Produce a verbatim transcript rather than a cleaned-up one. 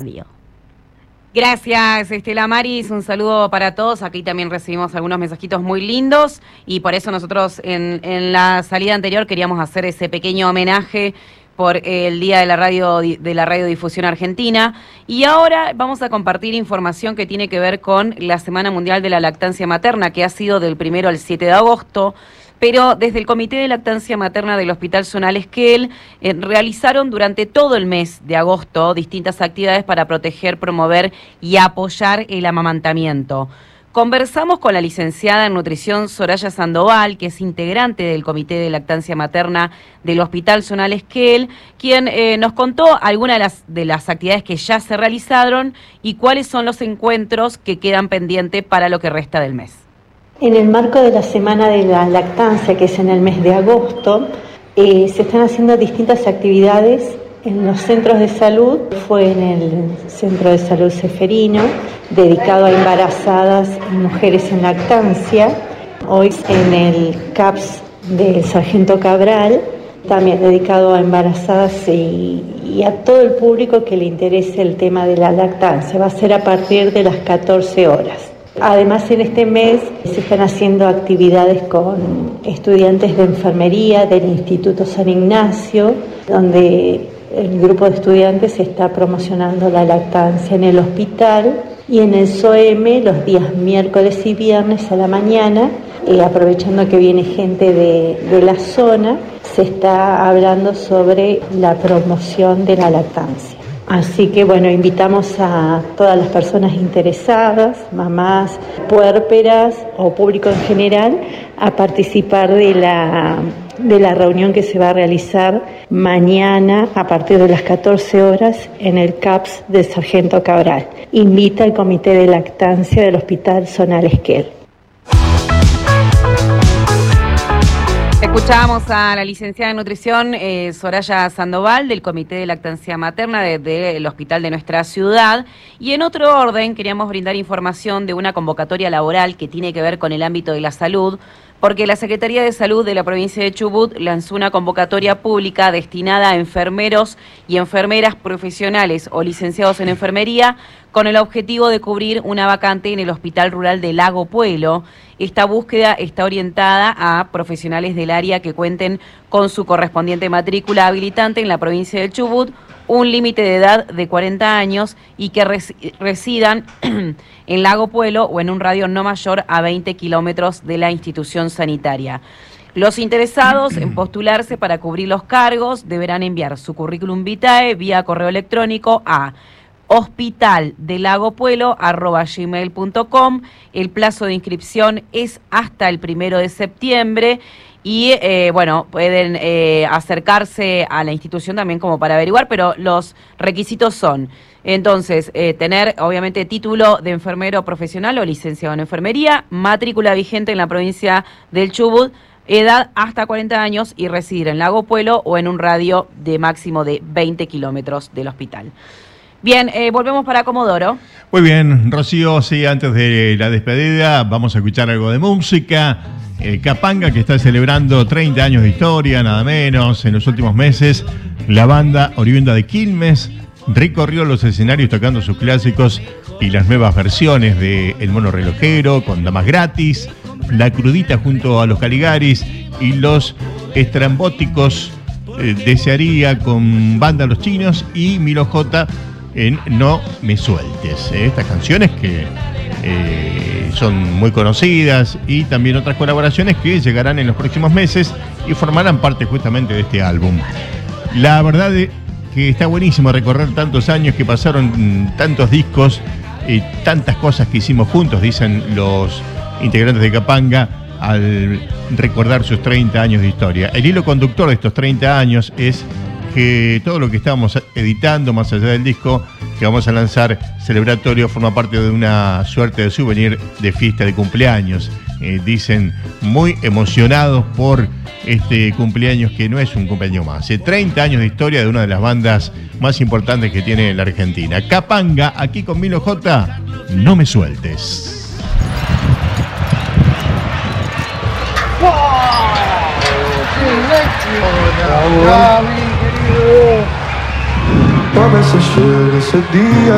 radio. Gracias, Estela Maris, un saludo para todos. Aquí también recibimos algunos mensajitos muy lindos y por eso nosotros en, en la salida anterior queríamos hacer ese pequeño homenaje por el Día de la Radio de la Radiodifusión Argentina. Y ahora vamos a compartir información que tiene que ver con la Semana Mundial de la Lactancia Materna, que ha sido del primero al siete de agosto. Pero desde el Comité de Lactancia Materna del Hospital Zonal Esquel eh, realizaron durante todo el mes de agosto distintas actividades para proteger, promover y apoyar el amamantamiento. Conversamos con la licenciada en nutrición Soraya Sandoval, que es integrante del Comité de Lactancia Materna del Hospital Zonal Esquel, quien eh, nos contó algunas de las, de las actividades que ya se realizaron y cuáles son los encuentros que quedan pendientes para lo que resta del mes. En el marco de la Semana de la Lactancia, que es en el mes de agosto, eh, se están haciendo distintas actividades en los centros de salud. Fue en el Centro de Salud Ceferino, dedicado a embarazadas y mujeres en lactancia. Hoy en el C A P S del Sargento Cabral, también dedicado a embarazadas y, y a todo el público que le interese el tema de la lactancia. Va a ser a partir de las catorce horas. Además, en este mes se están haciendo actividades con estudiantes de enfermería del Instituto San Ignacio, donde el grupo de estudiantes está promocionando la lactancia en el hospital, y en el S O E M los días miércoles y viernes a la mañana, eh, aprovechando que viene gente de, de la zona, se está hablando sobre la promoción de la lactancia. Así que bueno, invitamos a todas las personas interesadas, mamás, puérperas o público en general, a participar de la, de la reunión que se va a realizar mañana a partir de las catorce horas en el C A P S del Sargento Cabral. Invita al Comité de Lactancia del Hospital Zonal Esquel. Escuchábamos a la licenciada en nutrición eh, Soraya Sandoval del Comité de Lactancia Materna del de, de Hospital de nuestra ciudad. Y en otro orden queríamos brindar información de una convocatoria laboral que tiene que ver con el ámbito de la salud, porque la Secretaría de Salud de la provincia de Chubut lanzó una convocatoria pública destinada a enfermeros y enfermeras profesionales o licenciados en enfermería con el objetivo de cubrir una vacante en el Hospital Rural de Lago Puelo. Esta búsqueda está orientada a profesionales del área que cuenten con su correspondiente matrícula habilitante en la provincia de Chubut, un límite de edad de cuarenta años y que res- residan en Lago Puelo o en un radio no mayor a veinte kilómetros de la institución sanitaria. Los interesados en postularse para cubrir los cargos deberán enviar su currículum vitae vía correo electrónico a hospitaldelagopuelo arroba gmail punto com. El plazo de inscripción es hasta el primero de septiembre y eh, bueno, pueden eh, acercarse a la institución también como para averiguar, pero los requisitos son entonces eh, tener obviamente título de enfermero profesional o licenciado en enfermería, matrícula vigente en la provincia del Chubut, edad hasta cuarenta años y residir en Lago Puelo o en un radio de máximo de veinte kilómetros del hospital. Bien, eh, volvemos para Comodoro. Muy bien, Rocío, sí, antes de la despedida vamos a escuchar algo de música. El Capanga, que está celebrando treinta años de historia, nada menos, en los últimos meses. La banda oriunda de Quilmes recorrió los escenarios tocando sus clásicos y las nuevas versiones de El Mono Relojero, con Damas Gratis, La Crudita junto a los Caligaris y los Estrambóticos eh, Desearía con Banda Los Chinos y Milo J en No Me Sueltes. Eh, estas canciones que eh, son muy conocidas y también otras colaboraciones que llegarán en los próximos meses y formarán parte justamente de este álbum. La verdad es que está buenísimo recorrer tantos años que pasaron, tantos discos y tantas cosas que hicimos juntos, dicen los integrantes de Capanga al recordar sus treinta años de historia. El hilo conductor de estos treinta años es que todo lo que estamos editando, más allá del disco que vamos a lanzar celebratorio, forma parte de una suerte de souvenir de fiesta de cumpleaños. Eh, dicen muy emocionados por este cumpleaños que no es un cumpleaños más. Hace treinta años de historia de una de las bandas más importantes que tiene la Argentina. Capanga, aquí con Milo J, No Me Sueltes. ¡Wow! ¡Qué éxito! A veces llega ese día